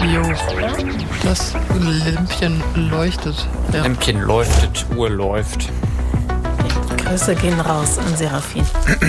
Jo, das Lämpchen leuchtet. Ja. Lämpchen leuchtet, Uhr läuft. Grüße gehen raus an Serafin.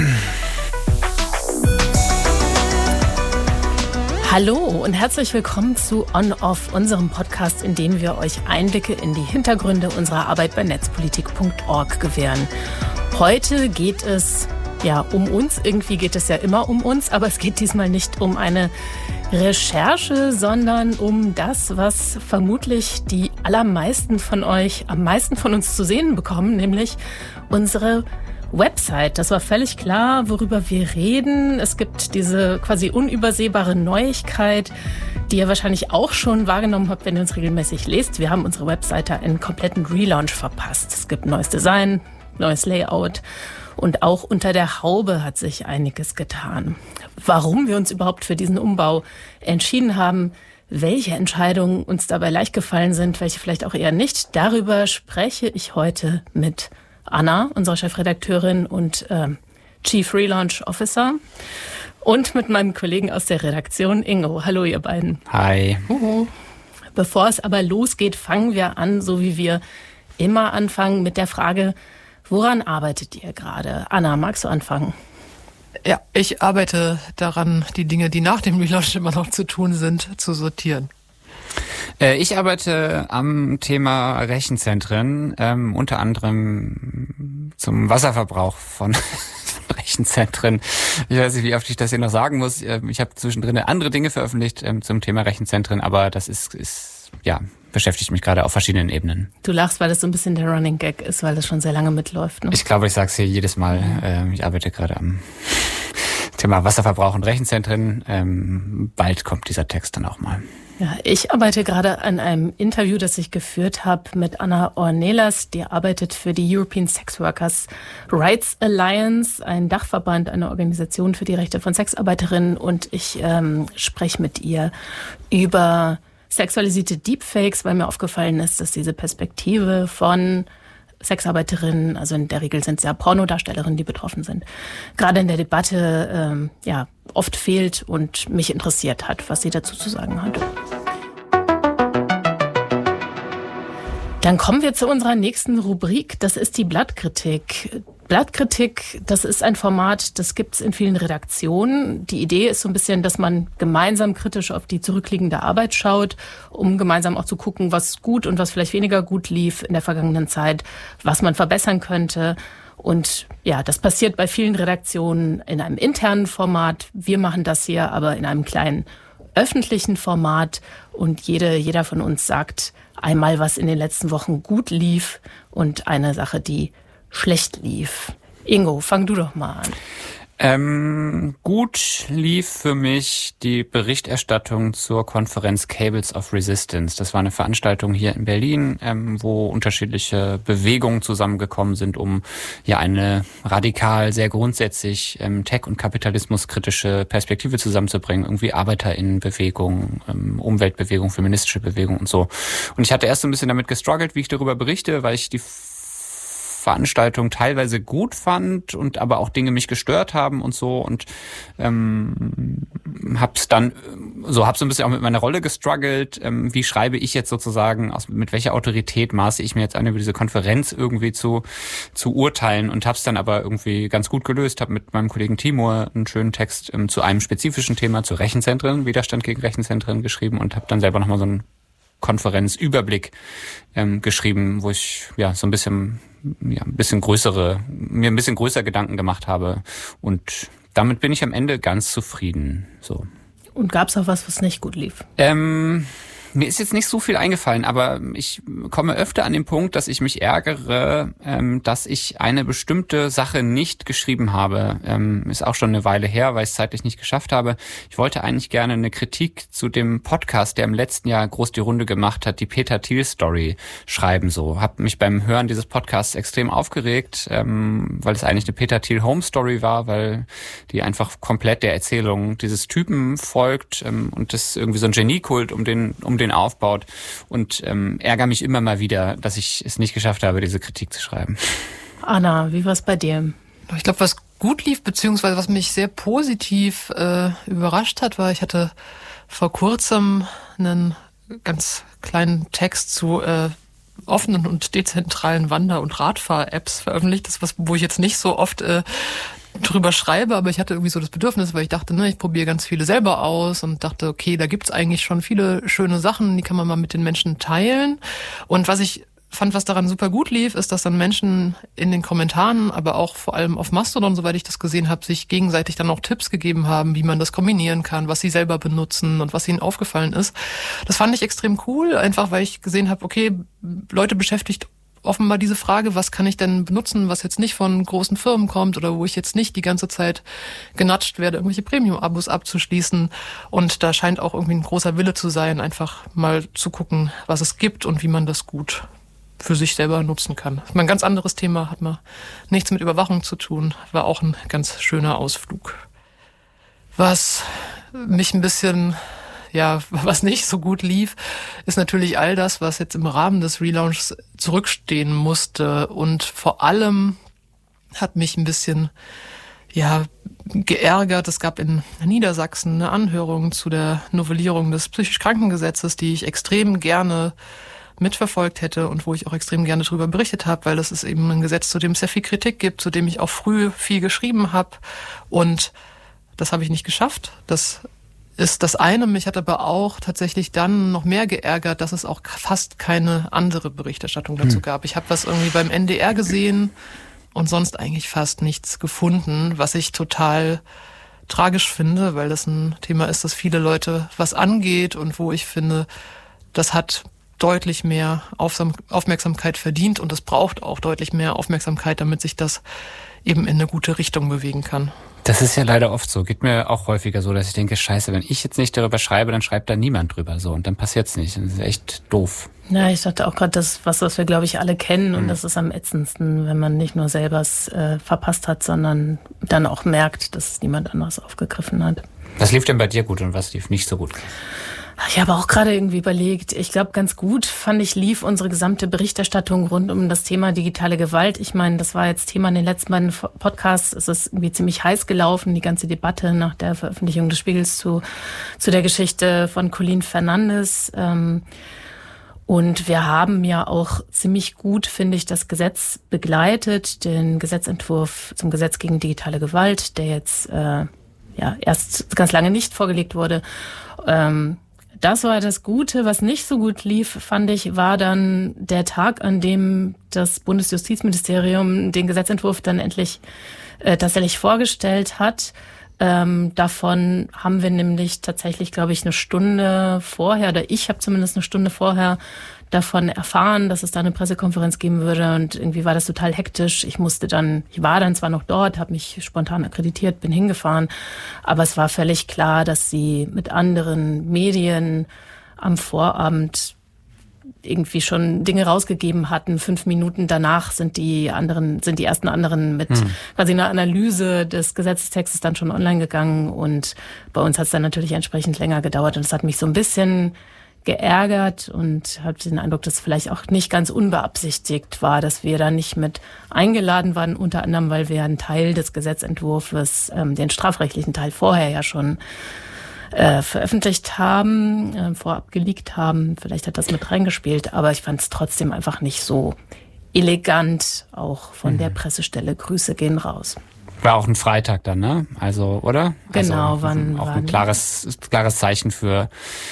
Hallo und herzlich willkommen zu On-Off, unserem Podcast, in dem wir euch Einblicke in die Hintergründe unserer Arbeit bei netzpolitik.org gewähren. Heute geht es um uns. Irgendwie geht es ja immer um uns, aber es geht diesmal nicht um eine Recherche, sondern um das, was vermutlich die allermeisten von euch am meisten von uns zu sehen bekommen, nämlich unsere Website. Das war völlig klar, worüber wir reden. Es gibt diese quasi unübersehbare Neuigkeit, die ihr wahrscheinlich auch schon wahrgenommen habt, wenn ihr uns regelmäßig lest. Wir haben unsere Webseite einen kompletten Relaunch verpasst. Es gibt neues Design, neues Layout und auch unter der Haube hat sich einiges getan. Warum wir uns überhaupt für diesen Umbau entschieden haben, welche Entscheidungen uns dabei leicht gefallen sind, welche vielleicht auch eher nicht, darüber spreche ich heute mit Anna, unserer Chefredakteurin und Chief Relaunch Officer, und mit meinem Kollegen aus der Redaktion, Ingo. Hallo, ihr beiden. Hi. Bevor es aber losgeht, fangen wir an, so wie wir immer anfangen, mit der Frage, woran arbeitet ihr gerade? Anna, magst du anfangen? Ja, ich arbeite daran, die Dinge, die nach dem Relaunch immer noch zu tun sind, zu sortieren. Ich arbeite am Thema Rechenzentren, unter anderem zum Wasserverbrauch von Rechenzentren. Ich weiß nicht, wie oft ich das hier noch sagen muss. Ich habe zwischendrin andere Dinge veröffentlicht zum Thema Rechenzentren, aber das beschäftigt mich gerade auf verschiedenen Ebenen. Du lachst, weil das so ein bisschen der Running Gag ist, weil das schon sehr lange mitläuft. Ne? Ich glaube, ich sage es hier jedes Mal. Ich arbeite gerade am Thema Wasserverbrauch und Rechenzentren. Bald kommt dieser Text dann auch mal. Ja, ich arbeite gerade an einem Interview, das ich geführt habe mit Anna Ornelas. Die arbeitet für die European Sex Workers Rights Alliance, ein Dachverband, eine Organisation für die Rechte von Sexarbeiterinnen. Und ich spreche mit ihr über sexualisierte Deepfakes, weil mir aufgefallen ist, dass diese Perspektive von Sexarbeiterinnen, also in der Regel sind es ja Pornodarstellerinnen, die betroffen sind, gerade in der Debatte oft fehlt und mich interessiert hat, was sie dazu zu sagen hat. Dann kommen wir zu unserer nächsten Rubrik, das ist die Blattkritik. Blattkritik, das ist ein Format, das gibt's in vielen Redaktionen. Die Idee ist so ein bisschen, dass man gemeinsam kritisch auf die zurückliegende Arbeit schaut, um gemeinsam auch zu gucken, was gut und was vielleicht weniger gut lief in der vergangenen Zeit, was man verbessern könnte. Und ja, das passiert bei vielen Redaktionen in einem internen Format. Wir machen das hier aber in einem kleinen öffentlichen Format. Und jeder von uns sagt einmal, was in den letzten Wochen gut lief und eine Sache, die schlecht lief. Ingo, fang du doch mal an. Gut lief für mich die Berichterstattung zur Konferenz Cables of Resistance. Das war eine Veranstaltung hier in Berlin, wo unterschiedliche Bewegungen zusammengekommen sind, um eine radikal, sehr grundsätzlich Tech- und kapitalismuskritische Perspektive zusammenzubringen. Irgendwie ArbeiterInnenbewegung, Umweltbewegung, feministische Bewegung und so. Und ich hatte erst so ein bisschen damit gestruggelt, wie ich darüber berichte, weil ich die Veranstaltung teilweise gut fand und aber auch Dinge mich gestört haben und so, und hab so ein bisschen auch mit meiner Rolle gestruggelt. Wie schreibe ich jetzt sozusagen, mit welcher Autorität maße ich mir jetzt an, über diese Konferenz irgendwie zu urteilen, und hab's dann aber irgendwie ganz gut gelöst, habe mit meinem Kollegen Timur einen schönen Text zu einem spezifischen Thema, zu Rechenzentren, Widerstand gegen Rechenzentren geschrieben, und habe dann selber nochmal so einen Konferenzüberblick geschrieben, wo ich so ein bisschen größer Gedanken gemacht habe, und damit bin ich am Ende ganz zufrieden. So. Und gab's auch was nicht gut lief? Mir ist jetzt nicht so viel eingefallen, aber ich komme öfter an den Punkt, dass ich mich ärgere, dass ich eine bestimmte Sache nicht geschrieben habe. Ist auch schon eine Weile her, weil ich es zeitlich nicht geschafft habe. Ich wollte eigentlich gerne eine Kritik zu dem Podcast, der im letzten Jahr groß die Runde gemacht hat, die Peter Thiel-Story, schreiben. So, habe mich beim Hören dieses Podcasts extrem aufgeregt, weil es eigentlich eine Peter Thiel-Home-Story war, weil die einfach komplett der Erzählung dieses Typen folgt, und das irgendwie so ein Geniekult um den aufbaut, und ärgere mich immer mal wieder, dass ich es nicht geschafft habe, diese Kritik zu schreiben. Anna, wie war es bei dir? Ich glaube, was gut lief, beziehungsweise was mich sehr positiv überrascht hat, war, ich hatte vor kurzem einen ganz kleinen Text zu offenen und dezentralen Wander- und Radfahr-Apps veröffentlicht. Das ist was, wo ich jetzt nicht so oft drüber schreibe, aber ich hatte irgendwie so das Bedürfnis, weil ich dachte, ich probiere ganz viele selber aus und dachte, okay, da gibt's eigentlich schon viele schöne Sachen, die kann man mal mit den Menschen teilen. Und was ich fand, was daran super gut lief, ist, dass dann Menschen in den Kommentaren, aber auch vor allem auf Mastodon, soweit ich das gesehen habe, sich gegenseitig dann auch Tipps gegeben haben, wie man das kombinieren kann, was sie selber benutzen und was ihnen aufgefallen ist. Das fand ich extrem cool, einfach weil ich gesehen habe, okay, Leute beschäftigt offenbar diese Frage, was kann ich denn benutzen, was jetzt nicht von großen Firmen kommt oder wo ich jetzt nicht die ganze Zeit genatscht werde, irgendwelche Premium-Abos abzuschließen. Und da scheint auch irgendwie ein großer Wille zu sein, einfach mal zu gucken, was es gibt und wie man das gut für sich selber nutzen kann. Das ist mal ein ganz anderes Thema, hat mal nichts mit Überwachung zu tun, war auch ein ganz schöner Ausflug. Was mich ein bisschen, was nicht so gut lief, ist natürlich all das, was jetzt im Rahmen des Relaunchs zurückstehen musste. Und vor allem hat mich ein bisschen, geärgert. Es gab in Niedersachsen eine Anhörung zu der Novellierung des psychisch Krankengesetzes, die ich extrem gerne mitverfolgt hätte und wo ich auch extrem gerne drüber berichtet habe, weil das ist eben ein Gesetz, zu dem es sehr viel Kritik gibt, zu dem ich auch früh viel geschrieben habe. Und das habe ich nicht geschafft. Das ist das eine. Mich hat aber auch tatsächlich dann noch mehr geärgert, dass es auch fast keine andere Berichterstattung dazu gab. Ich habe was irgendwie beim NDR gesehen und sonst eigentlich fast nichts gefunden, was ich total tragisch finde, weil das ein Thema ist, das viele Leute was angeht und wo ich finde, das hat deutlich mehr Aufmerksamkeit verdient und es braucht auch deutlich mehr Aufmerksamkeit, damit sich das eben in eine gute Richtung bewegen kann. Das ist ja leider oft so. Geht mir auch häufiger so, dass ich denke, scheiße, wenn ich jetzt nicht darüber schreibe, dann schreibt da niemand drüber so und dann passiert's nicht. Das ist echt doof. Ja, ich dachte auch gerade, das was wir, glaube ich, alle kennen und das ist am ätzendsten, wenn man nicht nur selber es verpasst hat, sondern dann auch merkt, dass es niemand anderes aufgegriffen hat. Was lief denn bei dir gut und was lief nicht so gut? Ich habe auch gerade irgendwie überlegt, ich glaube ganz gut, fand ich, lief unsere gesamte Berichterstattung rund um das Thema digitale Gewalt. Ich meine, das war jetzt Thema in den letzten beiden Podcasts. Es ist irgendwie ziemlich heiß gelaufen, die ganze Debatte nach der Veröffentlichung des Spiegels zu der Geschichte von Colleen Fernandes. Und wir haben ja auch ziemlich gut, finde ich, das Gesetz begleitet, den Gesetzentwurf zum Gesetz gegen digitale Gewalt, der jetzt erst ganz lange nicht vorgelegt wurde. Das war das Gute. Was nicht so gut lief, fand ich, war dann der Tag, an dem das Bundesjustizministerium den Gesetzentwurf dann endlich tatsächlich vorgestellt hat. Davon haben wir nämlich tatsächlich, glaube ich, eine Stunde vorher, oder ich habe zumindest eine Stunde vorher davon erfahren, dass es da eine Pressekonferenz geben würde, und irgendwie war das total hektisch. Ich war dann zwar noch dort, habe mich spontan akkreditiert, bin hingefahren, aber es war völlig klar, dass sie mit anderen Medien am Vorabend irgendwie schon Dinge rausgegeben hatten. 5 Minuten danach sind die ersten anderen mit quasi einer Analyse des Gesetzestextes dann schon online gegangen, und bei uns hat es dann natürlich entsprechend länger gedauert, und es hat mich so ein bisschen geärgert und habe den Eindruck, dass es vielleicht auch nicht ganz unbeabsichtigt war, dass wir da nicht mit eingeladen waren, unter anderem, weil wir einen Teil des Gesetzentwurfs, den strafrechtlichen Teil, vorher ja schon veröffentlicht haben, vorab geleakt haben. Vielleicht hat das mit reingespielt, aber ich fand es trotzdem einfach nicht so elegant, auch von der Pressestelle. Grüße gehen raus. War auch ein Freitag dann, ne? Also, oder? Genau, also, auch ein klares Zeichen für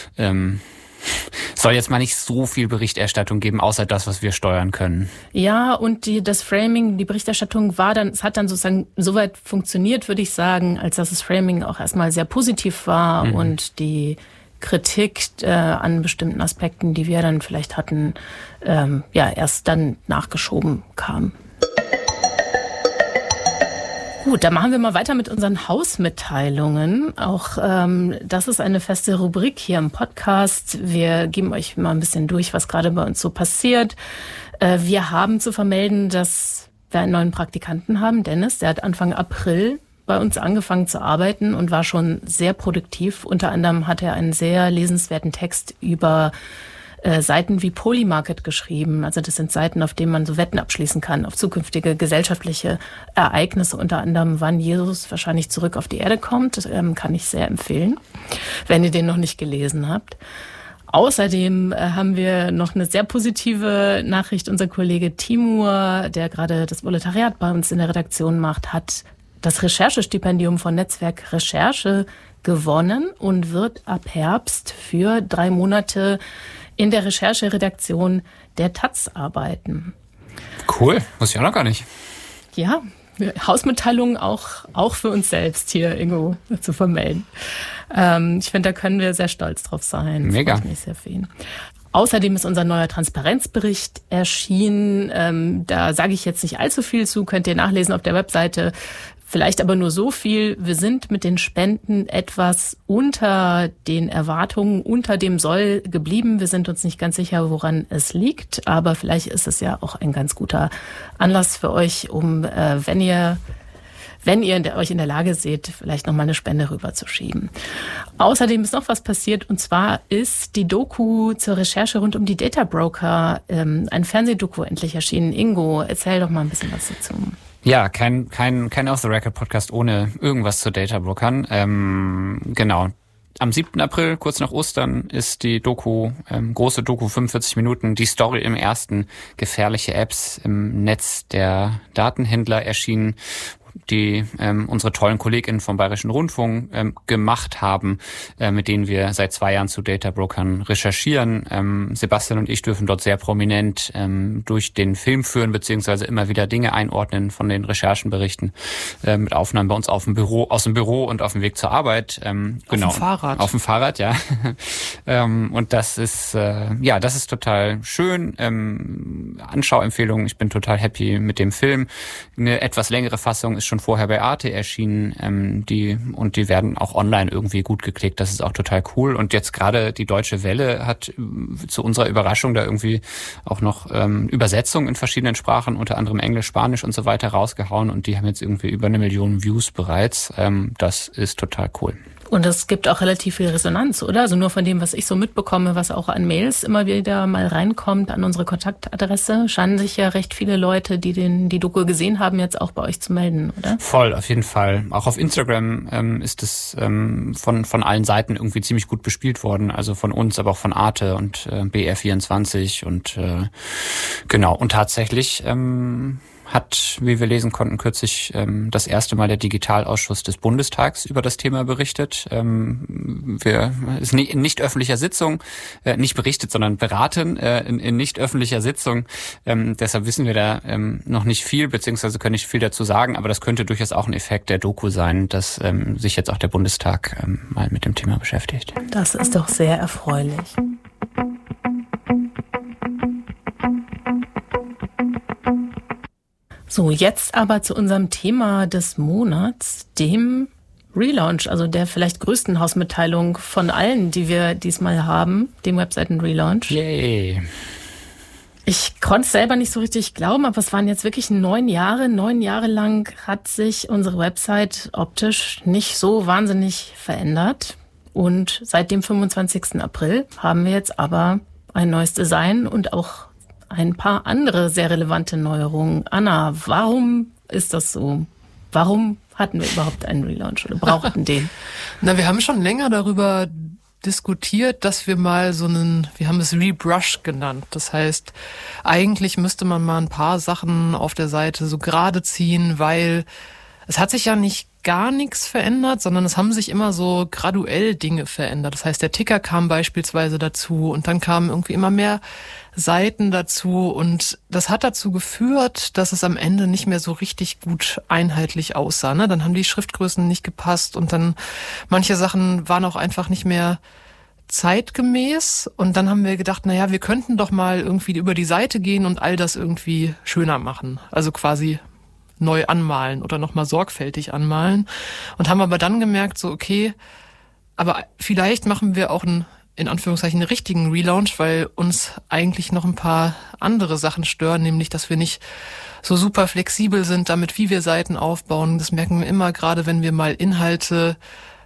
soll jetzt mal nicht so viel Berichterstattung geben, außer das, was wir steuern können. Ja, und das Framing, die Berichterstattung es hat dann sozusagen soweit funktioniert, würde ich sagen, als dass das Framing auch erstmal sehr positiv war und die Kritik an bestimmten Aspekten, die wir dann vielleicht hatten, erst dann nachgeschoben kam. Gut, dann machen wir mal weiter mit unseren Hausmitteilungen. Auch das ist eine feste Rubrik hier im Podcast. Wir geben euch mal ein bisschen durch, was gerade bei uns so passiert. Wir haben zu vermelden, dass wir einen neuen Praktikanten haben, Dennis. Der hat Anfang April bei uns angefangen zu arbeiten und war schon sehr produktiv. Unter anderem hat er einen sehr lesenswerten Text über Seiten wie Polymarket geschrieben. Also das sind Seiten, auf denen man so Wetten abschließen kann auf zukünftige gesellschaftliche Ereignisse, unter anderem wann Jesus wahrscheinlich zurück auf die Erde kommt. Das kann ich sehr empfehlen, wenn ihr den noch nicht gelesen habt. Außerdem haben wir noch eine sehr positive Nachricht. Unser Kollege Timur, der gerade das Volontariat bei uns in der Redaktion macht, hat das Recherchestipendium von Netzwerk Recherche gewonnen und wird ab Herbst für 3 Monate in der Rechercheredaktion der Taz arbeiten. Cool, wusste ich auch noch gar nicht. Ja, Hausmitteilungen auch für uns selbst hier, Ingo, zu vermelden. Ich finde, da können wir sehr stolz drauf sein. Mega. Freut mich sehr für ihn. Außerdem ist unser neuer Transparenzbericht erschienen. Da sage ich jetzt nicht allzu viel zu, könnt ihr nachlesen auf der Webseite. Vielleicht aber nur so viel, wir sind mit den Spenden etwas unter den Erwartungen, unter dem Soll geblieben. Wir sind uns nicht ganz sicher, woran es liegt, aber vielleicht ist es ja auch ein ganz guter Anlass für euch, um, wenn ihr euch in der Lage seht, vielleicht nochmal eine Spende rüberzuschieben. Außerdem ist noch was passiert, und zwar ist die Doku zur Recherche rund um die Data Broker, ein Fernsehdoku endlich erschienen. Ingo, erzähl doch mal ein bisschen was dazu. Ja, kein Off-the-Record-Podcast ohne irgendwas zu Data-Brokern. Genau. Am 7. April, kurz nach Ostern, ist die Doku, große Doku, 45 Minuten, die Story im ersten, gefährliche Apps im Netz der Datenhändler erschienen, die unsere tollen KollegInnen vom Bayerischen Rundfunk gemacht haben, mit denen wir seit 2 Jahren zu Data-Brokern recherchieren. Sebastian und ich dürfen dort sehr prominent durch den Film führen, beziehungsweise immer wieder Dinge einordnen von den Recherchenberichten, mit Aufnahmen bei uns aus dem Büro und auf dem Weg zur Arbeit. Genau. Auf dem Fahrrad. Auf dem Fahrrad, ja. Und das ist total schön. Anschauempfehlung, ich bin total happy mit dem Film. Eine etwas längere Fassung ist schon vorher bei Arte erschienen, die werden auch online irgendwie gut geklickt. Das ist auch total cool. Und jetzt gerade die Deutsche Welle hat zu unserer Überraschung da irgendwie auch noch Übersetzungen in verschiedenen Sprachen, unter anderem Englisch, Spanisch und so weiter rausgehauen. Und die haben jetzt irgendwie über 1 Million Views bereits. Das ist total cool. Und es gibt auch relativ viel Resonanz, oder? Also nur von dem, was ich so mitbekomme, was auch an Mails immer wieder mal reinkommt an unsere Kontaktadresse, scheinen sich ja recht viele Leute, die die Doku gesehen haben, jetzt auch bei euch zu melden, oder? Voll, auf jeden Fall. Auch auf Instagram ist es von allen Seiten irgendwie ziemlich gut bespielt worden. Also von uns, aber auch von Arte und BR24 und genau. Und tatsächlich hat, wie wir lesen konnten, kürzlich das erste Mal der Digitalausschuss des Bundestags über das Thema berichtet. Ist in nicht öffentlicher Sitzung, nicht berichtet, sondern beraten in nicht öffentlicher Sitzung. Deshalb wissen wir da noch nicht viel, beziehungsweise können nicht viel dazu sagen, aber das könnte durchaus auch ein Effekt der Doku sein, dass sich jetzt auch der Bundestag mal mit dem Thema beschäftigt. Das ist doch sehr erfreulich. So, jetzt aber zu unserem Thema des Monats, dem Relaunch, also der vielleicht größten Hausmitteilung von allen, die wir diesmal haben, dem Webseiten-Relaunch. Yay! Ich konnte es selber nicht so richtig glauben, aber es waren jetzt wirklich 9 Jahre. 9 Jahre lang hat sich unsere Website optisch nicht so wahnsinnig verändert. Und seit dem 25. April haben wir jetzt aber ein neues Design und auch ein paar andere sehr relevante Neuerungen. Anna, warum ist das so? Warum hatten wir überhaupt einen Relaunch oder brauchten den? Na, wir haben schon länger darüber diskutiert, dass wir mal wir haben es Rebrush genannt. Das heißt, eigentlich müsste man mal ein paar Sachen auf der Seite so gerade ziehen, weil es hat sich ja nicht gar nichts verändert, sondern es haben sich immer so graduell Dinge verändert. Das heißt, der Ticker kam beispielsweise dazu und dann kamen irgendwie immer mehr Seiten dazu und das hat dazu geführt, dass es am Ende nicht mehr so richtig gut einheitlich aussah. Ne? Dann haben die Schriftgrößen nicht gepasst und dann manche Sachen waren auch einfach nicht mehr zeitgemäß und dann haben wir gedacht, naja, wir könnten doch mal irgendwie über die Seite gehen und all das irgendwie schöner machen. Also quasi neu anmalen oder nochmal sorgfältig anmalen und haben aber dann gemerkt, so okay, aber vielleicht machen wir auch in Anführungszeichen einen richtigen Relaunch, weil uns eigentlich noch ein paar andere Sachen stören, nämlich, dass wir nicht so super flexibel sind damit, wie wir Seiten aufbauen. Das merken wir immer, gerade wenn wir mal Inhalte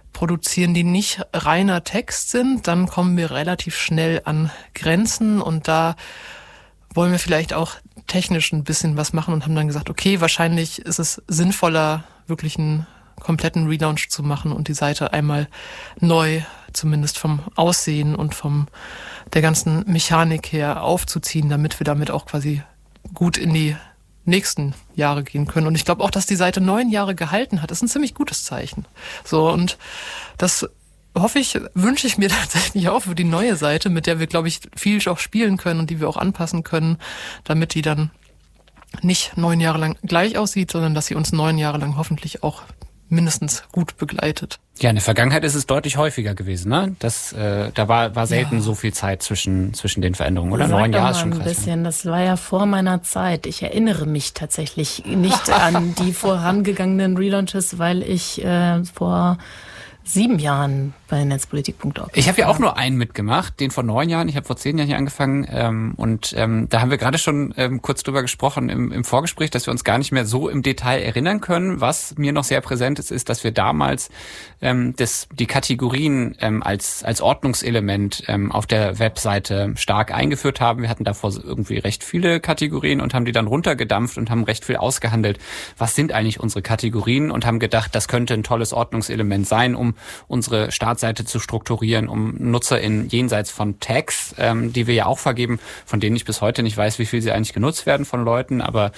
produzieren, die nicht reiner Text sind, dann kommen wir relativ schnell an Grenzen und da wollen wir vielleicht auch technisch ein bisschen was machen und haben dann gesagt, okay, wahrscheinlich ist es sinnvoller, wirklich einen kompletten Relaunch zu machen und die Seite einmal neu, zumindest vom Aussehen und von der ganzen Mechanik her aufzuziehen, damit wir damit auch quasi gut in die nächsten Jahre gehen können. Und ich glaube auch, dass die Seite 9 Jahre gehalten hat, ist ein ziemlich gutes Zeichen. So, und das wünsche ich mir tatsächlich auch für die neue Seite, mit der wir, glaube ich, viel auch spielen können und die wir auch anpassen können, damit die dann nicht 9 Jahre lang gleich aussieht, sondern dass sie uns 9 Jahre lang hoffentlich auch mindestens gut begleitet. Ja, in der Vergangenheit ist es deutlich häufiger gewesen, ne? Da war selten so viel Zeit zwischen den Veränderungen, oder? 9 Jahre ist schon krass. Ein bisschen. Das war ja vor meiner Zeit. Ich erinnere mich tatsächlich nicht an die vorangegangenen Relaunches, weil ich vor 7 Jahren bei Netzpolitik.org. Ich habe ja auch nur einen mitgemacht, den vor 9 Jahren. Ich habe vor 10 Jahren hier angefangen da haben wir gerade schon kurz drüber gesprochen im Vorgespräch, dass wir uns gar nicht mehr so im Detail erinnern können. Was mir noch sehr präsent ist, dass wir damals die Kategorien als Ordnungselement auf der Webseite stark eingeführt haben. Wir hatten davor irgendwie recht viele Kategorien und haben die dann runtergedampft und haben recht viel ausgehandelt. Was sind eigentlich unsere Kategorien? Und haben gedacht, das könnte ein tolles Ordnungselement sein, um unsere Startseite zu strukturieren, um Nutzer in jenseits von Tags, die wir ja auch vergeben, von denen ich bis heute nicht weiß, wie viel sie eigentlich genutzt werden von Leuten, aber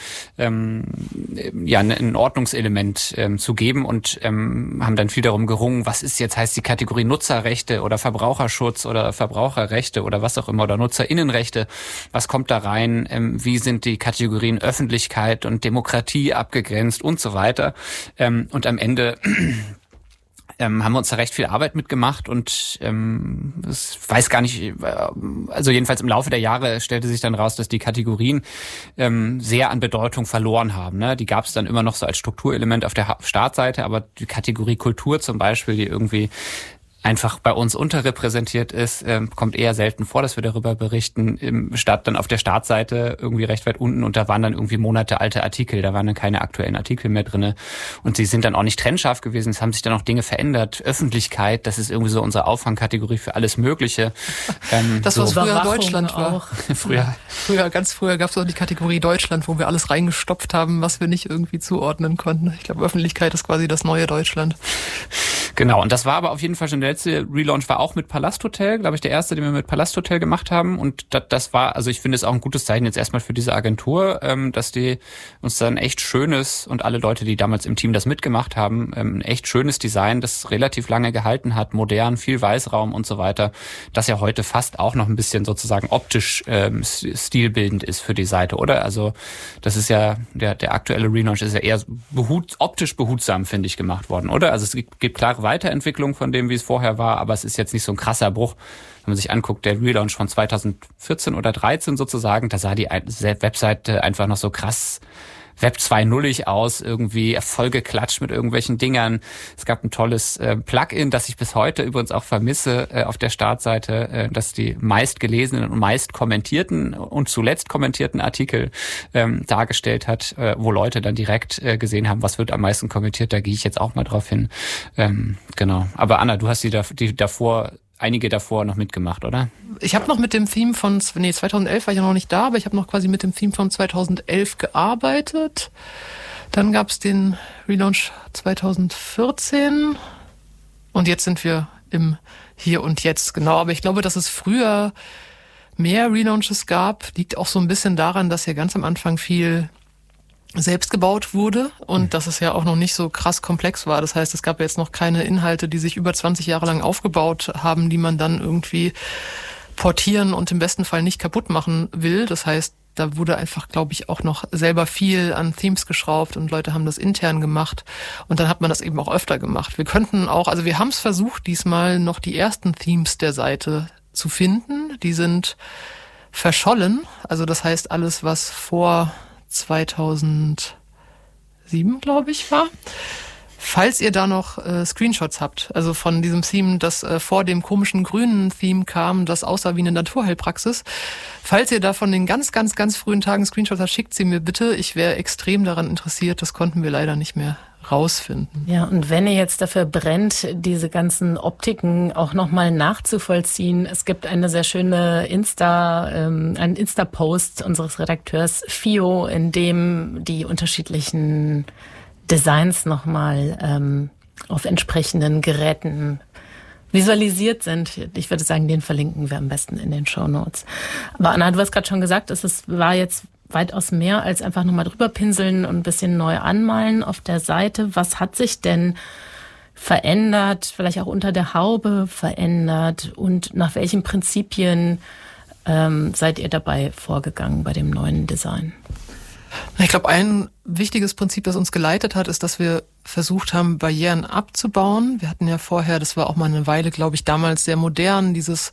ein Ordnungselement zu geben und haben dann viel darum gerungen, was ist jetzt, heißt die Kategorie Nutzerrechte oder Verbraucherschutz oder Verbraucherrechte oder was auch immer oder Nutzerinnenrechte, was kommt da rein, wie sind die Kategorien Öffentlichkeit und Demokratie abgegrenzt und so weiter. Und am Ende haben wir uns da recht viel Arbeit mitgemacht und ich weiß gar nicht, also jedenfalls im Laufe der Jahre stellte sich dann raus, dass die Kategorien sehr an Bedeutung verloren haben. Ne? Die gab es dann immer noch so als Strukturelement auf der Startseite, aber die Kategorie Kultur zum Beispiel, die irgendwie einfach bei uns unterrepräsentiert ist, kommt eher selten vor, dass wir darüber berichten, statt dann auf der Startseite irgendwie recht weit unten und da waren dann irgendwie monatealte Artikel, da waren dann keine aktuellen Artikel mehr drinne und sie sind dann auch nicht trennscharf gewesen, es haben sich dann auch Dinge verändert, Öffentlichkeit, das ist irgendwie so unsere Auffangkategorie für alles Mögliche. Das, was so früher Deutschland war. Auch. Ganz früher gab es auch die Kategorie Deutschland, wo wir alles reingestopft haben, was wir nicht irgendwie zuordnen konnten. Ich glaube, Öffentlichkeit ist quasi das neue Deutschland. Genau, und das war aber auf jeden Fall schon der letzte Relaunch, war auch mit Palasthotel, glaube ich, der erste, den wir mit Palasthotel gemacht haben. Und das war, also ich finde es auch ein gutes Zeichen jetzt erstmal für diese Agentur, dass die uns dann echt schönes und alle Leute, die damals im Team das mitgemacht haben, ein echt schönes Design, das relativ lange gehalten hat, modern, viel Weißraum und so weiter, das ja heute fast auch noch ein bisschen sozusagen optisch stilbildend ist für die Seite, oder? Also das ist ja, der aktuelle Relaunch ist ja eher optisch behutsam, finde ich, gemacht worden, oder? Also es gibt klare Weiterentwicklung von dem, wie es vorher war, aber es ist jetzt nicht so ein krasser Bruch. Wenn man sich anguckt, der Relaunch von 2014 oder 13 sozusagen, da sah die Webseite einfach noch so krass Web 2.0-ig aus, irgendwie vollgeklatscht mit irgendwelchen Dingern. Es gab ein tolles Plugin, das ich bis heute übrigens auch vermisse auf der Startseite, das die meist gelesenen und meist kommentierten und zuletzt kommentierten Artikel dargestellt hat, wo Leute dann direkt gesehen haben, was wird am meisten kommentiert. Da gehe ich jetzt auch mal drauf hin. Genau. Aber Anna, du hast einige davor noch mitgemacht, oder? Ich habe noch mit dem Theme von 2011 war ich ja noch nicht da, aber ich habe noch quasi mit dem Theme von 2011 gearbeitet. Dann gab es den Relaunch 2014 und jetzt sind wir im Hier und Jetzt, genau. Aber ich glaube, dass es früher mehr Relaunches gab, liegt auch so ein bisschen daran, dass ja ganz am Anfang viel selbst gebaut wurde und dass es ja auch noch nicht so krass komplex war. Das heißt, es gab jetzt noch keine Inhalte, die sich über 20 Jahre lang aufgebaut haben, die man dann irgendwie portieren und im besten Fall nicht kaputt machen will. Das heißt, da wurde einfach, glaube ich, auch noch selber viel an Themes geschraubt und Leute haben das intern gemacht und dann hat man das eben auch öfter gemacht. Wir haben es versucht, diesmal noch die ersten Themes der Seite zu finden. Die sind verschollen. Also das heißt, alles, was vor 2007, glaube ich, war. Falls ihr da noch Screenshots habt, also von diesem Theme, das vor dem komischen grünen Theme kam, das aussah wie eine Naturheilpraxis. Falls ihr da von den ganz, ganz, ganz frühen Tagen Screenshots habt, schickt sie mir bitte. Ich wäre extrem daran interessiert. Das konnten wir leider nicht mehr rausfinden. Ja, und wenn ihr jetzt dafür brennt, diese ganzen Optiken auch nochmal nachzuvollziehen, es gibt eine sehr schöne einen Insta-Post unseres Redakteurs Fio, in dem die unterschiedlichen Designs nochmal auf entsprechenden Geräten visualisiert sind. Ich würde sagen, den verlinken wir am besten in den Shownotes. Aber Anna, du hast gerade schon gesagt, war jetzt weitaus mehr als einfach nochmal drüber pinseln und ein bisschen neu anmalen auf der Seite. Was hat sich denn verändert, vielleicht auch unter der Haube verändert und nach welchen Prinzipien seid ihr dabei vorgegangen bei dem neuen Design? Ich glaube, ein wichtiges Prinzip, das uns geleitet hat, ist, dass wir versucht haben, Barrieren abzubauen. Wir hatten ja vorher, das war auch mal eine Weile, glaube ich, damals sehr modern, dieses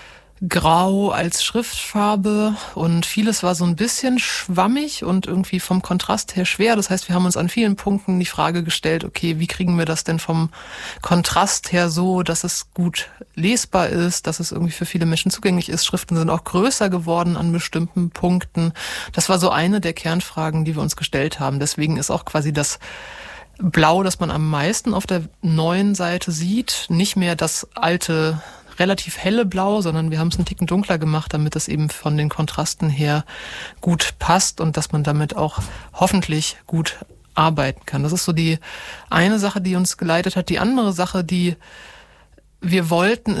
Grau als Schriftfarbe und vieles war so ein bisschen schwammig und irgendwie vom Kontrast her schwer. Das heißt, wir haben uns an vielen Punkten die Frage gestellt, okay, wie kriegen wir das denn vom Kontrast her so, dass es gut lesbar ist, dass es irgendwie für viele Menschen zugänglich ist. Schriften sind auch größer geworden an bestimmten Punkten. Das war so eine der Kernfragen, die wir uns gestellt haben. Deswegen ist auch quasi das Blau, das man am meisten auf der neuen Seite sieht, nicht mehr das alte relativ helle Blau, sondern wir haben es einen Ticken dunkler gemacht, damit es eben von den Kontrasten her gut passt und dass man damit auch hoffentlich gut arbeiten kann. Das ist so die eine Sache, die uns geleitet hat. Die andere Sache, die wir wollten,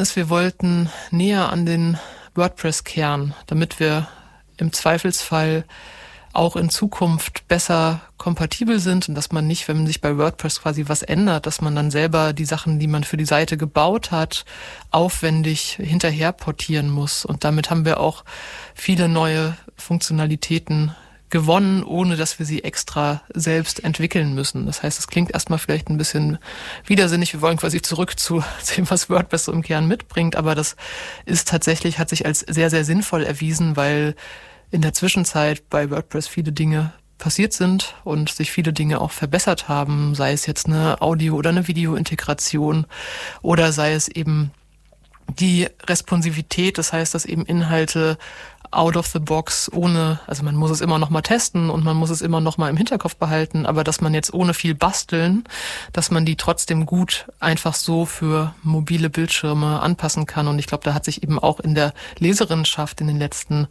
näher an den WordPress-Kern, damit wir im Zweifelsfall auch in Zukunft besser kompatibel sind und dass man nicht, wenn man sich bei WordPress quasi was ändert, dass man dann selber die Sachen, die man für die Seite gebaut hat, aufwendig hinterher portieren muss. Und damit haben wir auch viele neue Funktionalitäten gewonnen, ohne dass wir sie extra selbst entwickeln müssen. Das heißt, es klingt erstmal vielleicht ein bisschen widersinnig. Wir wollen quasi zurück zu dem, was WordPress so im Kern mitbringt. Aber das ist tatsächlich, hat sich als sehr, sehr sinnvoll erwiesen, weil in der Zwischenzeit bei WordPress viele Dinge passiert sind und sich viele Dinge auch verbessert haben, sei es jetzt eine Audio- oder eine Videointegration oder sei es eben die Responsivität, das heißt, dass eben Inhalte out of the box also man muss es immer noch mal testen und man muss es immer noch mal im Hinterkopf behalten, aber dass man jetzt ohne viel basteln, dass man die trotzdem gut einfach so für mobile Bildschirme anpassen kann und ich glaube, da hat sich eben auch in der Leserinnenschaft in den letzten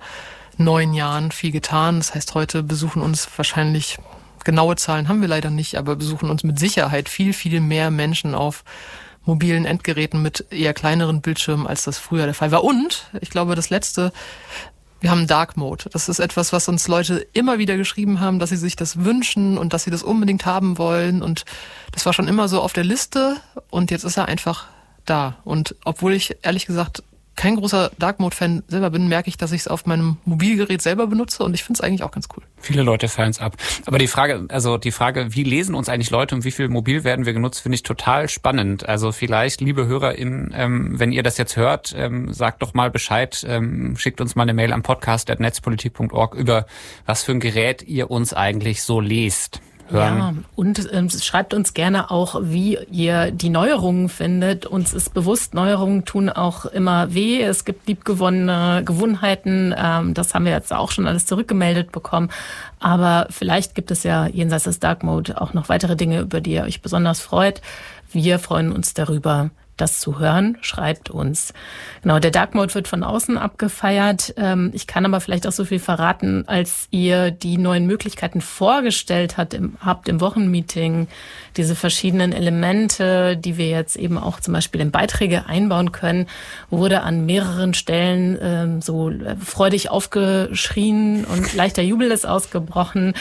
9 Jahren viel getan. Das heißt, heute besuchen uns wahrscheinlich, genaue Zahlen haben wir leider nicht, aber besuchen uns mit Sicherheit viel, viel mehr Menschen auf mobilen Endgeräten mit eher kleineren Bildschirmen, als das früher der Fall war. Und ich glaube, das Letzte, wir haben Dark Mode. Das ist etwas, was uns Leute immer wieder geschrieben haben, dass sie sich das wünschen und dass sie das unbedingt haben wollen. Und das war schon immer so auf der Liste und jetzt ist er einfach da. Und obwohl ich ehrlich gesagt kein großer Dark Mode-Fan selber bin, merke ich, dass ich es auf meinem Mobilgerät selber benutze und ich finde es eigentlich auch ganz cool. Viele Leute feiern es ab. Aber die Frage, wie lesen uns eigentlich Leute und wie viel mobil werden wir genutzt, finde ich total spannend. Also vielleicht, liebe HörerInnen, wenn ihr das jetzt hört, sagt doch mal Bescheid, schickt uns mal eine Mail am podcast@netzpolitik.org über was für ein Gerät ihr uns eigentlich so lest. Hören. Ja, und schreibt uns gerne auch, wie ihr die Neuerungen findet. Uns ist bewusst, Neuerungen tun auch immer weh. Es gibt liebgewonnene Gewohnheiten. Das haben wir jetzt auch schon alles zurückgemeldet bekommen. Aber vielleicht gibt es ja jenseits des Dark Mode auch noch weitere Dinge, über die ihr euch besonders freut. Wir freuen uns darüber, das zu hören. Schreibt uns. Genau, der Dark Mode wird von außen abgefeiert. Ich kann aber vielleicht auch so viel verraten, als ihr die neuen Möglichkeiten vorgestellt habt im Wochenmeeting, diese verschiedenen Elemente, die wir jetzt eben auch zum Beispiel in Beiträge einbauen können, wurde an mehreren Stellen so freudig aufgeschrien und leichter Jubel ist ausgebrochen.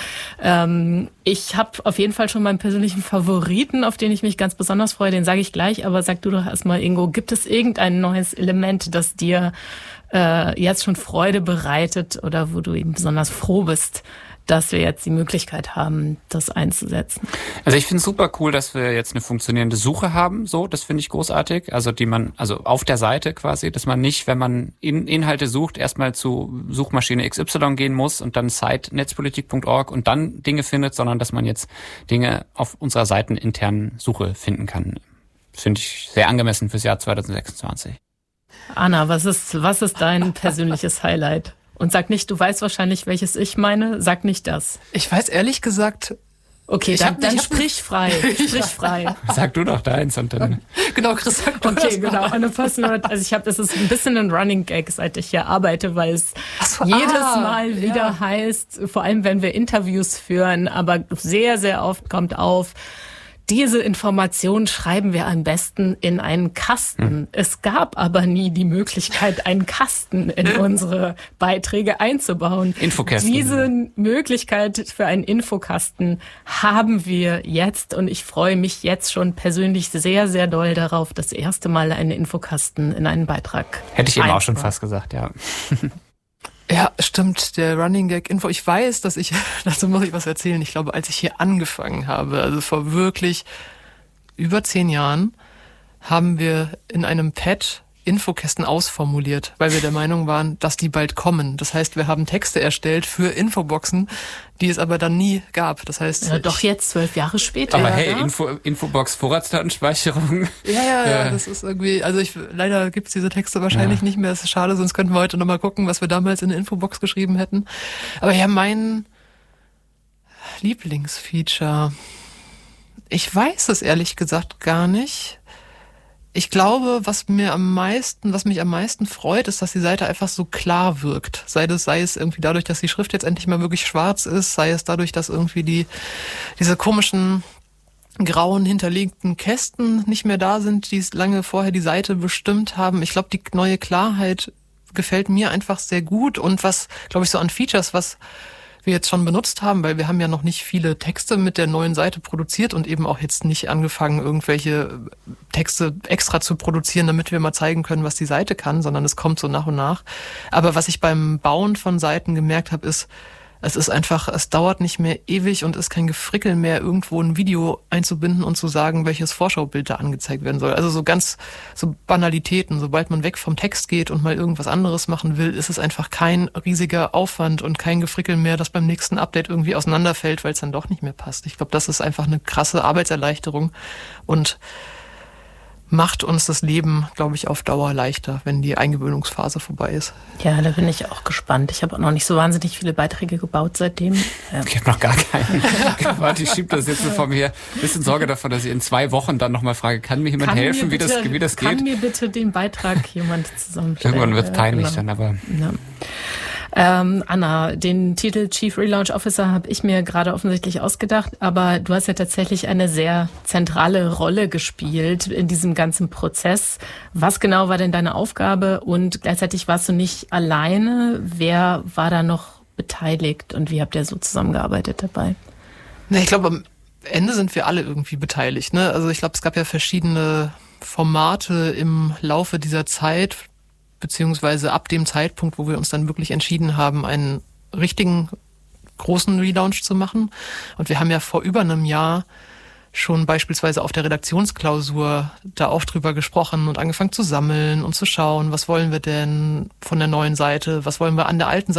Ich habe auf jeden Fall schon meinen persönlichen Favoriten, auf den ich mich ganz besonders freue, den sage ich gleich, aber sag du doch erstmal, Ingo, gibt es irgendein neues Element, das dir jetzt schon Freude bereitet oder wo du eben besonders froh bist, dass wir jetzt die Möglichkeit haben, das einzusetzen? Also ich finde es super cool, dass wir jetzt eine funktionierende Suche haben. So, das finde ich großartig. Also auf der Seite quasi, dass man nicht, wenn man Inhalte sucht, erstmal zu Suchmaschine XY gehen muss und dann Site netzpolitik.org und dann Dinge findet, sondern dass man jetzt Dinge auf unserer seiteninternen Suche finden kann. Das finde ich sehr angemessen fürs Jahr 2026. Anna, was ist dein persönliches Highlight? Und sag nicht, du weißt wahrscheinlich, welches ich meine. Sag nicht das. Ich weiß ehrlich gesagt Okay, dann sprich frei. Sprich frei. Sag du doch deins und dann. Genau, Chris, sag du Okay, genau. Eine passende, also das ist ein bisschen ein Running Gag, seit ich hier arbeite, weil es jedes Mal wieder heißt, vor allem wenn wir Interviews führen, aber sehr, sehr oft kommt auf, diese Information schreiben wir am besten in einen Kasten. Es gab aber nie die Möglichkeit, einen Kasten in unsere Beiträge einzubauen. Infokästen. Diese Möglichkeit für einen Infokasten haben wir jetzt und ich freue mich jetzt schon persönlich sehr, sehr doll darauf, das erste Mal einen Infokasten in einen Beitrag. Hätte ich eben auch schon fast gesagt, ja. Ja, stimmt, der Running Gag Info. Ich weiß, dazu muss ich was erzählen. Ich glaube, als ich hier angefangen habe, also vor wirklich über 10 Jahren, haben wir in einem Pad Infokästen ausformuliert, weil wir der Meinung waren, dass die bald kommen. Das heißt, wir haben Texte erstellt für Infoboxen, die es aber dann nie gab. Das heißt, ja, doch jetzt 12 Jahre später. Aber hey, Infobox Vorratsdatenspeicherung. Ja, das ist irgendwie, also leider gibt's diese Texte wahrscheinlich nicht mehr. Das ist schade, sonst könnten wir heute nochmal gucken, was wir damals in der Infobox geschrieben hätten. Aber ja, mein Lieblingsfeature, ich weiß es ehrlich gesagt gar nicht. Ich glaube, was mich am meisten freut, ist, dass die Seite einfach so klar wirkt. Sei es irgendwie dadurch, dass die Schrift jetzt endlich mal wirklich schwarz ist, sei es dadurch, dass irgendwie diese komischen grauen hinterlegten Kästen nicht mehr da sind, die lange vorher die Seite bestimmt haben. Ich glaube, die neue Klarheit gefällt mir einfach sehr gut und was, glaube ich, so an Features, was wir jetzt schon benutzt haben, weil wir haben ja noch nicht viele Texte mit der neuen Seite produziert und eben auch jetzt nicht angefangen, irgendwelche Texte extra zu produzieren, damit wir mal zeigen können, was die Seite kann, sondern es kommt so nach und nach. Aber was ich beim Bauen von Seiten gemerkt habe, ist, es dauert nicht mehr ewig und ist kein Gefrickel mehr, irgendwo ein Video einzubinden und zu sagen, welches Vorschaubild da angezeigt werden soll. Also so Banalitäten. Sobald man weg vom Text geht und mal irgendwas anderes machen will, ist es einfach kein riesiger Aufwand und kein Gefrickel mehr, das beim nächsten Update irgendwie auseinanderfällt, weil es dann doch nicht mehr passt. Ich glaube, das ist einfach eine krasse Arbeitserleichterung und macht uns das Leben, glaube ich, auf Dauer leichter, wenn die Eingewöhnungsphase vorbei ist. Ja, da bin ich auch gespannt. Ich habe auch noch nicht so wahnsinnig viele Beiträge gebaut seitdem. Ich habe noch gar keinen gebaut. Ich schiebe das jetzt so vor mir her. Bisschen Sorge davon, dass ich in 2 Wochen dann nochmal frage, kann mir jemand helfen, wie das geht? Kann mir bitte den Beitrag jemand zusammenstellen? Irgendwann wird es peinlich dann, aber... Ja. Anna, den Titel Chief Relaunch Officer habe ich mir gerade offensichtlich ausgedacht, aber du hast ja tatsächlich eine sehr zentrale Rolle gespielt in diesem ganzen Prozess. Was genau war denn deine Aufgabe und gleichzeitig warst du nicht alleine? Wer war da noch beteiligt und wie habt ihr so zusammengearbeitet dabei? Ich glaube, am Ende sind wir alle irgendwie beteiligt, ne? Also ich glaube, es gab ja verschiedene Formate im Laufe dieser Zeit, beziehungsweise ab dem Zeitpunkt, wo wir uns dann wirklich entschieden haben, einen richtigen großen Relaunch zu machen. Und wir haben ja vor über einem Jahr schon beispielsweise auf der Redaktionsklausur da auch drüber gesprochen und angefangen zu sammeln und zu schauen, was wollen wir denn von der neuen Seite, was wollen wir an der alten Seite